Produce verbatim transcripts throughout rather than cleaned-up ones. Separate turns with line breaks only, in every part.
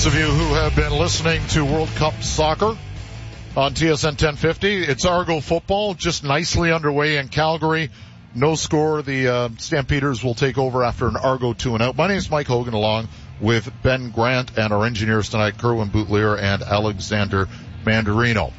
those of you who have been listening to World Cup Soccer on T S N ten fifty, it's Argo football, just nicely underway in Calgary. No score. The uh, Stampeders will take over after an Argo two and out. My name is Mike Hogan, along with Ben Grant and our engineers tonight, Kerwin Boutlier and Alexander Mandarino.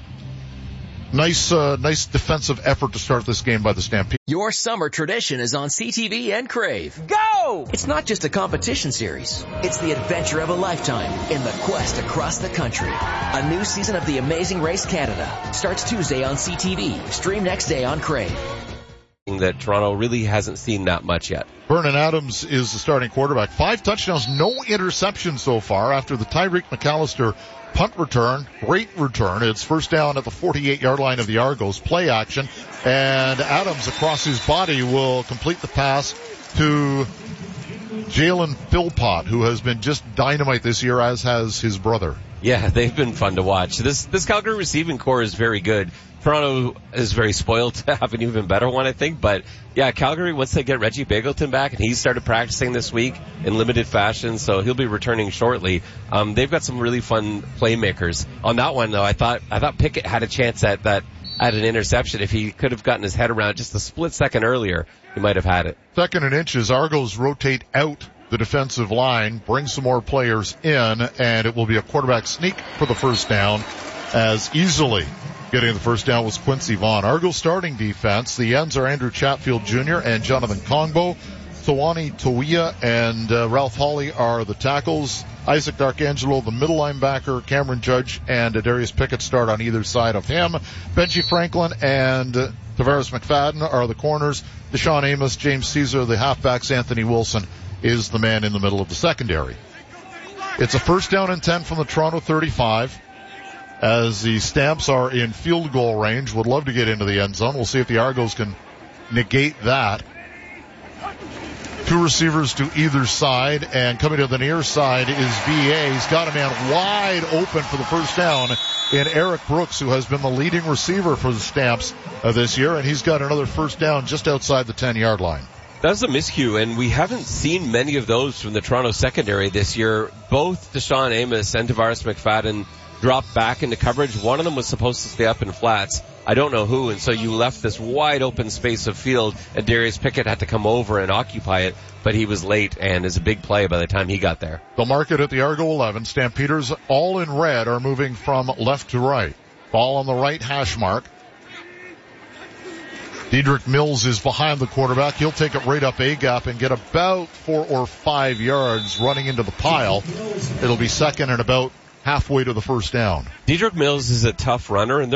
Nice, uh, nice defensive effort to start this game by the Stampede.
Your summer tradition is on C T V and Crave. Go! It's not just a competition series. It's the adventure of a lifetime in the quest across the country. A new season of The Amazing Race Canada starts Tuesday on C T V. Stream next day on Crave.
That Toronto really hasn't seen that much yet.
Vernon Adams is the starting quarterback. Five touchdowns, no interceptions so far after the Tyreek McAllister punt return. Great return. It's first down at the forty-eight-yard line of the Argos. Play action. And Adams, across his body, will complete the pass to Jalen Philpott, who has been just dynamite this year, as has his brother.
Yeah, they've been fun to watch. This this Calgary receiving core is very good. Toronto is very spoiled to have an even better one, I think. But, yeah, Calgary, once they get Reggie Begelton back, and he started practicing this week in limited fashion, so he'll be returning shortly. Um, they've got some really fun playmakers. On that one, though, I thought I thought Pickett had a chance at that at an interception. If he could have gotten his head around just a split second earlier, he might have had it.
Second and inches, Argos rotate out the defensive line, bring some more players in, and it will be a quarterback sneak for the first down, as easily getting the first down was Quincy Vaughn. Argos starting defense, the ends are Andrew Chatfield Junior and Jonathan Kongbo. Tawani Tawia and uh, Ralph Hawley are the tackles. Isaac D'Arcangelo, the middle linebacker. Cameron Judge and uh, Darius Pickett start on either side of him. Benji Franklin and uh, Tavares McFadden are the corners. Deshaun Amos, James Caesar, the halfbacks. Anthony Wilson is the man in the middle of the secondary. It's a first down and ten from the Toronto thirty-five. As the Stamps are in field goal range, would love to get into the end zone. We'll see if the Argos can negate that. Two receivers to either side, and coming to the near side is V A. He's got a man wide open for the first down in Eric Brooks, who has been the leading receiver for the Stamps uh, this year, and he's got another first down just outside the ten-yard line.
That's a miscue, and we haven't seen many of those from the Toronto secondary this year. Both Deshaun Amos and Tavares McFadden dropped back into coverage. One of them was supposed to stay up in flats. I don't know who, and so you left this wide open space of field, and Darius Pickett had to come over and occupy it, but he was late, and is a big play by the time he got there.
The market at the Argo eleven. Stampeders, all in red, are moving from left to right. Ball on the right hash mark. Dedrick Mills is behind the quarterback. He'll take it right up A-gap and get about four or five yards running into the pile. It'll be second and about halfway to the first down.
Dedrick Mills is a tough runner, and